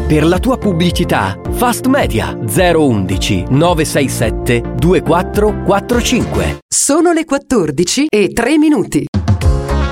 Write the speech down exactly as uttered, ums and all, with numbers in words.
Per la tua pubblicità, Fast Media zero undici nove sei sette due quattro quattro cinque. Sono le quattordici e tre minuti.